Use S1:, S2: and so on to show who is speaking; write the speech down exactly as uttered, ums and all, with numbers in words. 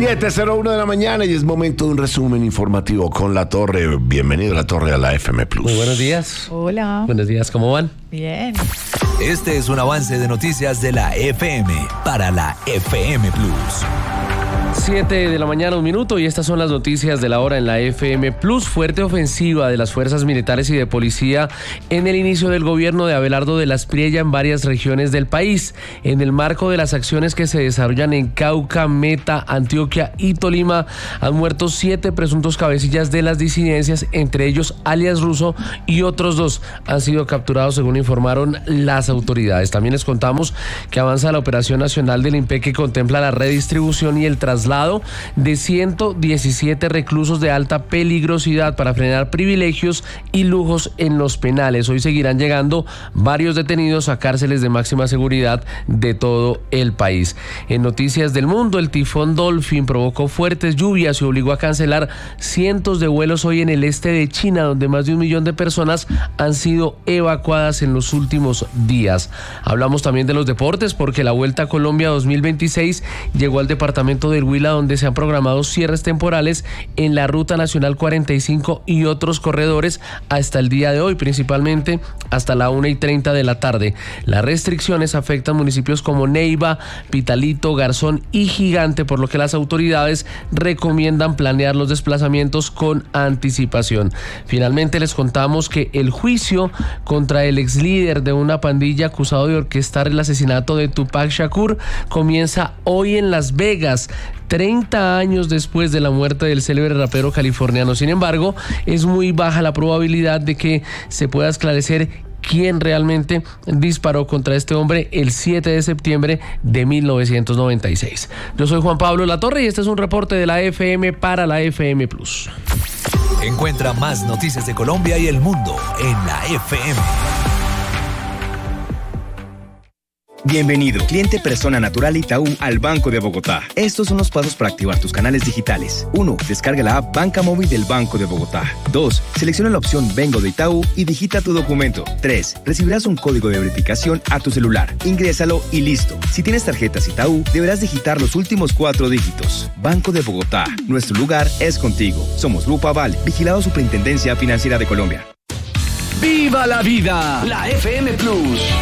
S1: siete cero uno de la mañana y es momento de un resumen informativo con La Torre. Bienvenido, La Torre, a la F M Plus.
S2: Muy buenos días.
S3: Hola.
S2: Buenos días, ¿cómo van?
S3: Bien.
S4: Este es un avance de noticias de la F M para la F M Plus.
S2: siete de la mañana, un minuto, y estas son las noticias de la hora en la F M Plus. Fuerte ofensiva de las fuerzas militares y de policía en el inicio del gobierno de Abelardo de la Espriella en varias regiones del país. En el marco de las acciones que se desarrollan en Cauca, Meta, Antioquia y Tolima, han muerto siete presuntos cabecillas de las disidencias, entre ellos alias Russo, y otros dos han sido capturados, según informaron las autoridades. También les contamos que avanza la operación nacional del I N P E, que contempla la redistribución y el traslado de ciento diecisiete reclusos de alta peligrosidad para frenar privilegios y lujos en los penales. Hoy seguirán llegando varios detenidos a cárceles de máxima seguridad de todo el país. En noticias del mundo, el tifón Dolphin provocó fuertes lluvias y obligó a cancelar cientos de vuelos hoy en el este de China, donde más de un millón de personas han sido evacuadas en los últimos días. Hablamos también de los deportes, porque la Vuelta a Colombia dos mil veintiséis llegó al departamento del Huila, donde se han programado cierres temporales en la Ruta Nacional cuarenta y cinco y otros corredores hasta el día de hoy, principalmente hasta la una y treinta de la tarde. Las restricciones afectan municipios como Neiva, Pitalito, Garzón y Gigante, por lo que las autoridades recomiendan planear los desplazamientos con anticipación. Finalmente les contamos que el juicio contra el ex líder de una pandilla acusado de orquestar el asesinato de Tupac Shakur comienza hoy en Las Vegas, treinta años después de la muerte del célebre rapero californiano. Sin embargo, es muy baja la probabilidad de que se pueda esclarecer quién realmente disparó contra este hombre el siete de septiembre de mil novecientos noventa y seis. Yo soy Juan Pablo Latorre y este es un reporte de la F M para la F M Plus.
S4: Encuentra más noticias de Colombia y el mundo en la F M.
S5: Bienvenido, cliente persona natural Itaú, al Banco de Bogotá. Estos son los pasos para activar tus canales digitales. uno. Descarga la app Banca Móvil del Banco de Bogotá. dos. Selecciona la opción Vengo de Itaú y digita tu documento. tres. Recibirás un código de verificación a tu celular. Ingrésalo y listo. Si tienes tarjetas Itaú, deberás digitar los últimos cuatro dígitos. Banco de Bogotá. Nuestro lugar es contigo. Somos Grupo Aval, vigilado Superintendencia Financiera de Colombia.
S6: ¡Viva la vida! La F M Plus.